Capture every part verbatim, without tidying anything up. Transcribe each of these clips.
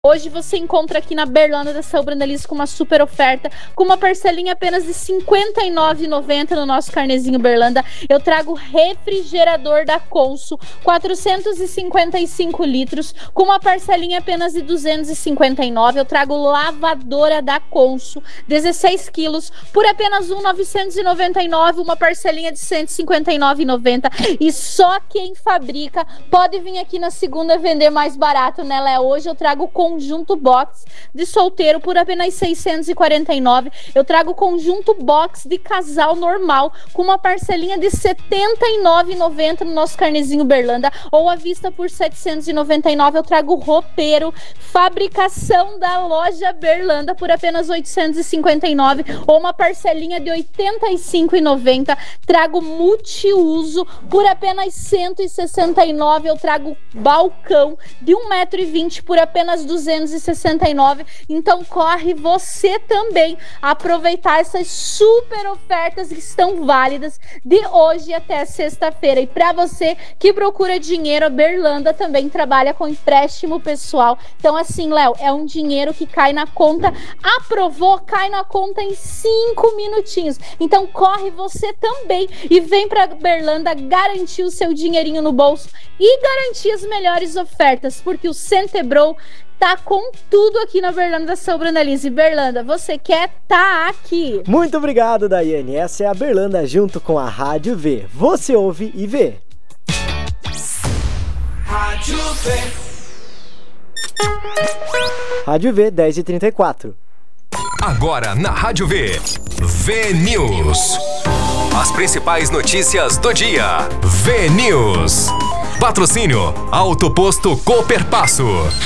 Hoje você encontra aqui na Berlanda da Saúl Brandalize com uma super oferta, com uma parcelinha apenas de cinquenta e nove reais e noventa centavos no nosso carnezinho Berlanda. Eu trago refrigerador da Consul, quatrocentos e cinquenta e cinco litros, com uma parcelinha apenas de duzentos e cinquenta e nove reais. Eu trago lavadora da Consul, dezesseis quilos, por apenas mil novecentos e noventa e nove reais, uma parcelinha de cento e cinquenta e nove reais e noventa centavos. E só quem fabrica pode vir aqui na segunda vender mais barato, né, Léo? Hoje eu trago com conjunto box de solteiro por apenas seiscentos e quarenta e nove reais. Eu trago conjunto box de casal normal com uma parcelinha de setenta e nove reais e noventa centavos no nosso carnezinho Berlanda, ou à vista por setecentos e noventa e nove reais. Eu trago roupeiro, fabricação da loja Berlanda por apenas oitocentos e cinquenta e nove reais, ou uma parcelinha de oitenta e cinco reais e noventa centavos. Trago multiuso por apenas cento e sessenta e nove reais. Eu trago balcão de um metro e vinte por apenas duzentos e sessenta e nove reais. Então corre você também aproveitar essas super ofertas que estão válidas de hoje até sexta-feira. E para você que procura dinheiro, a Berlanda também trabalha com empréstimo pessoal. Então assim, Léo, é um dinheiro que cai na conta, aprovou, cai na conta em cinco minutinhos. Então corre você também e vem para Berlanda garantir o seu dinheirinho no bolso e garantir as melhores ofertas, porque o Centebro tá com tudo aqui na Berlanda da Saúl Brandalize. Berlanda, você quer tá aqui. Muito obrigado, Daiane. Essa é a Berlanda junto com a Rádio V. Você ouve e vê. Rádio V. Rádio V, dez e trinta e quatro. Agora na Rádio V. V News. As principais notícias do dia. V News. Patrocínio Auto Posto Cooperpasso.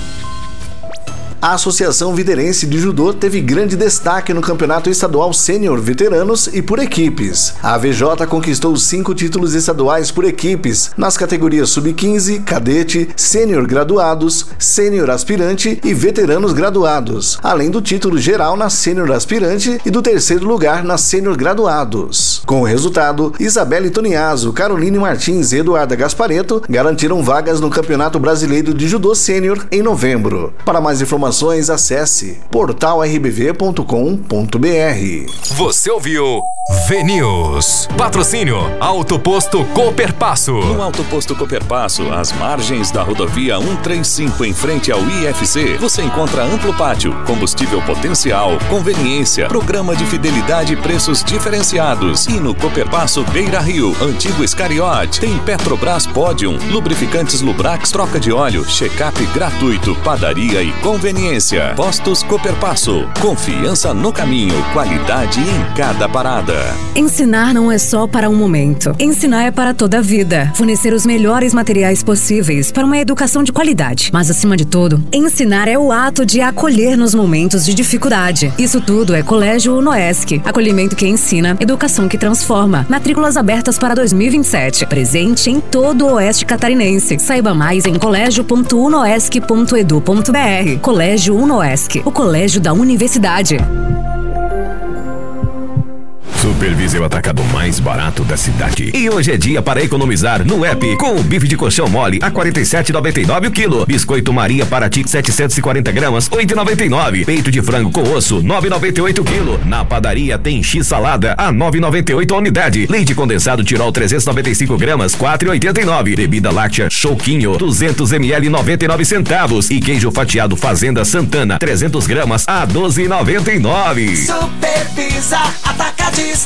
A Associação Viderense de Judô teve grande destaque no Campeonato Estadual Sênior Veteranos e por equipes. A A V J conquistou cinco títulos estaduais por equipes nas categorias sub quinze, cadete, sênior graduados, sênior aspirante e veteranos graduados, além do título geral na sênior aspirante e do terceiro lugar na sênior graduados. Com o resultado, Isabelle Toniaso, Caroline Martins e Eduarda Gaspareto garantiram vagas no Campeonato Brasileiro de Judô Sênior em novembro. Para mais informações, acesse portal r b v ponto com ponto b r. Você ouviu V News. Patrocínio Auto Posto Cooperpasso. No Auto Posto Cooperpasso, às margens da rodovia cento e trinta e cinco, em frente ao I F C, você encontra amplo pátio, combustível potencial, conveniência, programa de fidelidade e preços diferenciados. E no Cooperpasso Beira Rio, antigo Escariote, tem Petrobras Podium, lubrificantes Lubrax, troca de óleo, check-up gratuito, padaria e conveniência. Postos Cooperpasso, confiança no caminho, qualidade em cada parada. Ensinar não é só para um momento. Ensinar é para toda a vida. Fornecer os melhores materiais possíveis para uma educação de qualidade. Mas, acima de tudo, ensinar é o ato de acolher nos momentos de dificuldade. Isso tudo é Colégio Unoesc. Acolhimento que ensina, educação que transforma. Matrículas abertas para dois mil e vinte e sete. Presente em todo o Oeste Catarinense. Saiba mais em colégio ponto unoesc ponto edu ponto b r. Colégio Unoesc, o colégio da universidade. Superviseu o atacado mais barato da cidade. E hoje é dia para economizar no app, com o bife de colchão mole a quarenta e sete reais e noventa e nove centavos o quilo. Biscoito Maria Paraty setecentos e quarenta gramas, oito reais e noventa e nove centavos. Peito de frango com osso, nove reais e noventa e oito centavos o quilo. Na padaria tem X salada a nove reais e noventa e oito centavos a unidade. Leite condensado Tirol trezentos e noventa e cinco gramas, quatro reais e oitenta e nove centavos. Bebida láctea Chouquinho duzentos mililitros, noventa e nove centavos. E queijo fatiado Fazenda Santana trezentos gramas a doze reais e noventa e nove centavos. Supervisa Atacadista.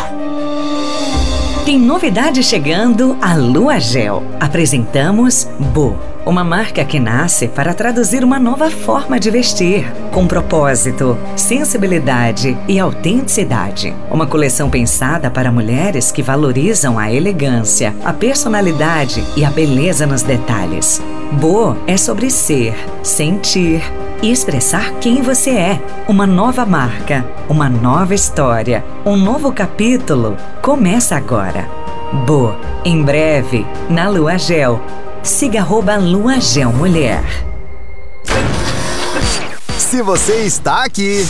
Tem novidade chegando a Lua Gel. Apresentamos Bo, uma marca que nasce para traduzir uma nova forma de vestir, com propósito, sensibilidade e autenticidade. Uma coleção pensada para mulheres que valorizam a elegância, a personalidade e a beleza nos detalhes. Bo é sobre ser, sentir e expressar quem você é. Uma nova marca, uma nova história, um novo capítulo começa agora. Bo, em breve, na Lua Gel. Siga arroba Lua Gel Mulher. Se você está aqui, é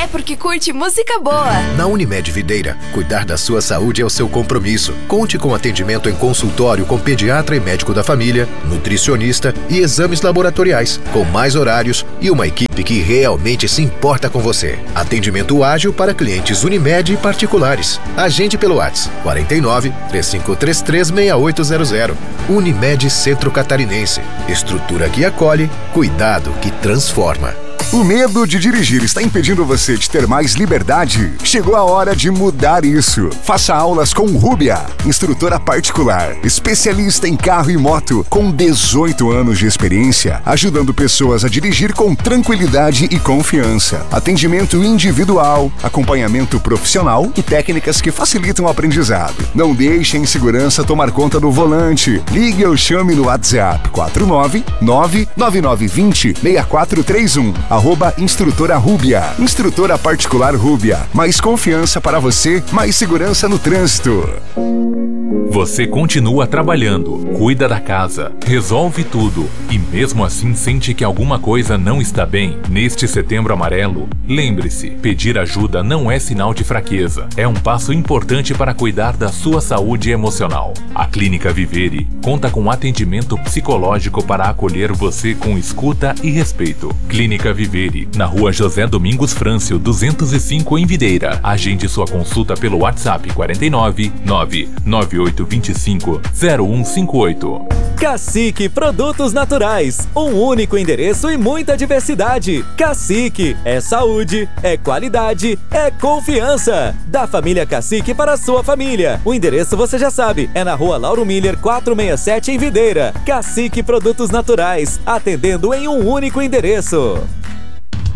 É porque curte música boa. Na Unimed Videira, cuidar da sua saúde é o seu compromisso. Conte com atendimento em consultório com pediatra e médico da família, nutricionista e exames laboratoriais, com mais horários e uma equipe que realmente se importa com você. Atendimento ágil para clientes Unimed e particulares. Agende pelo WhatsApp quarenta e nove, três cinco três três, seis oito zero zero. Unimed Centro Catarinense. Estrutura que acolhe, cuidado que transforma. O medo de dirigir está impedindo você de ter mais liberdade? Chegou a hora de mudar isso. Faça aulas com Rúbia, instrutora particular, especialista em carro e moto, com dezoito anos de experiência, ajudando pessoas a dirigir com tranquilidade e confiança. Atendimento individual, acompanhamento profissional e técnicas que facilitam o aprendizado. Não deixe a insegurança tomar conta do volante. Ligue ou chame no WhatsApp quatro nove nove nove nove dois zero, seis quatro três um. Arroba Instrutora Rúbia. Instrutora particular Rúbia. Mais confiança para você, mais segurança no trânsito. Você continua trabalhando, cuida da casa, resolve tudo e mesmo assim sente que alguma coisa não está bem? Neste Setembro Amarelo, lembre-se, pedir ajuda não é sinal de fraqueza. É um passo importante para cuidar da sua saúde emocional. A Clínica Vivere conta com atendimento psicológico para acolher você com escuta e respeito. Clínica Vivere, na Rua José Domingos Frâncio, duzentos e cinco em Videira. Agende sua consulta pelo WhatsApp quarenta e nove, nove nove oito dois cinco, zero um cinco oito. Cacique Produtos Naturais, um único endereço e muita diversidade. Cacique é saúde, é qualidade, é confiança. Da família Cacique para a sua família. O endereço você já sabe, é na Rua Lauro Miller quatrocentos e sessenta e sete em Videira. Cacique Produtos Naturais, atendendo em um único endereço.